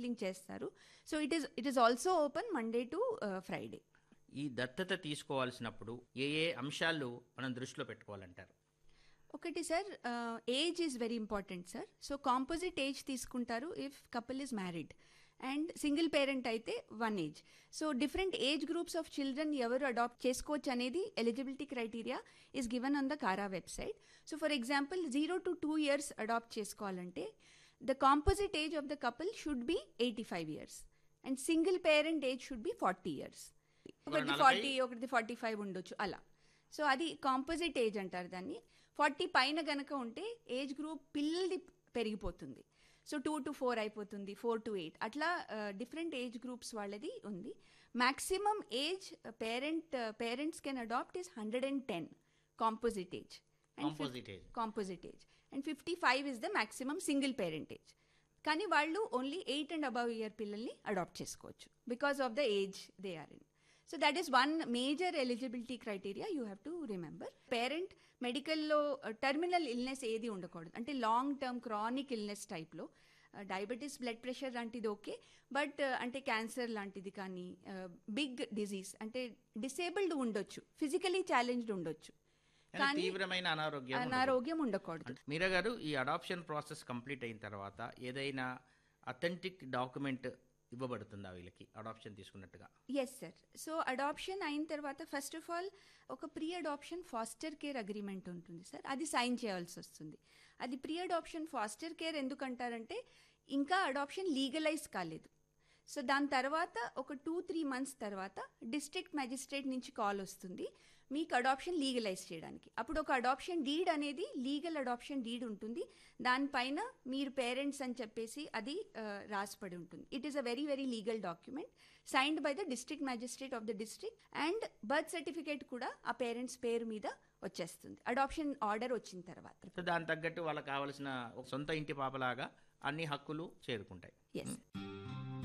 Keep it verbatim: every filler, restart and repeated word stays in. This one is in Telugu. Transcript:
కౌన్సిలింగ్ చేస్తారు. So it is it is also open Monday to Friday. ఈ దత్తత తీసుకోవాల్సినప్పుడు ఏ ఏ అంశాలు మనం దృష్టిలో పెట్టుకోవాలంటారు? ఒకటి sir, age is very important sir. So composite age తీసుకుంటారు if couple is married, and single parent అయితే one age. So different age groups of children ఎవరు అడాప్ట్ చేసుకోవచ్చు అనేది eligibility criteria is given on the కారా website. So for example zero to two years adapt చేసుకోవాలంటే the composite age of the couple should be eighty five years and single parent age should be forty years. ఒకటి ఫార్టీ ఒకటి ఫార్టీ ఫైవ్ ఉండొచ్చు అలా. సో అది కాంపోజిట్ ఏజ్ అంటారు దాన్ని. ఫార్టీ పైన గనక ఉంటే ఏజ్ గ్రూప్ పిల్లలది పెరిగిపోతుంది. సో టూ టు ఫోర్ అయిపోతుంది, ఫోర్ టు ఎయిట్, అట్లా డిఫరెంట్ ఏజ్ గ్రూప్స్ వాళ్ళది ఉంది. Maximum age parent parents can adapt is hundred and ten composite age composite age and fifty five is the maximum single parent age. కానీ వాళ్ళు only eight and above year పిల్లల్ని అడాప్ట్ చేసుకోవచ్చు because of the age they are in. So that is one major eligibility criteria you have to remember. Parent మెడికల్లో terminal illness ఏది ఉండకూడదు, అంటే లాంగ్ టర్మ్ క్రానిక్ ఇల్నెస్ టైప్లో డయాబెటీస్, బ్లడ్ ప్రెషర్ లాంటిది ఓకే, బట్ అంటే క్యాన్సర్ లాంటిది కానీ బిగ్ డిజీజ్ అంటే డిసేబుల్డ్ ఉండొచ్చు, ఫిజికలీ ఛాలెంజ్డ్ ఉండొచ్చు, కానీ తీవ్రమైన అనారోగ్యం అనారోగ్యం ఉండకూడదు. మీరా గారు, ఈ అడాప్షన్ ప్రాసెస్ కంప్లీట్ అయిన తర్వాత ఏదైనా అథెంటిక్ డాక్యుమెంట్ ఇవ్వబడుతుందా వీళ్ళకి adoption తీసుకున్నట్టుగా? Yes sir. So adoption అయిన తర్వాత ఫస్ట్ ఆఫ్ ఆల్ ఒక pre adoption faster care agreement ఉంటుంది సార్, అది సైన్ చేయాల్సి వస్తుంది. అది ప్రీ అడాప్షన్ ఫాస్టర్ కేర్ ఎందుకంటారంటే ఇంకా అడాప్షన్ లీగలైజ్ కాలేదు. సో దాని తర్వాత ఒక టూ త్రీ మంత్స్ తర్వాత డిస్ట్రిక్ట్ మ్యాజిస్ట్రేట్ నుంచి కాల్ వస్తుంది మీకు అడాప్షన్ లీగలైజ్ చేయడానికి. అప్పుడు ఒక అడాప్షన్ డీడ్ అనేది లీగల్ అడాప్షన్ డీడ్ ఉంటుంది, దానిపైన మీరు పేరెంట్స్ అని చెప్పేసి అది రాసిపడి ఉంటుంది. It is a very very legal document signed by the district magistrate of the district, and birth certificate కూడా ఆ పేరెంట్స్ పేరు మీద వచ్చేస్తుంది అడాప్షన్ ఆర్డర్ వచ్చిన తర్వాత. సో దాని తగ్గట్టు వాళ్ళకి కావాల్సిన సొంత ఇంటి పాపలాగా అన్ని హక్కులు చేరుకుంటాయి. ఎస్.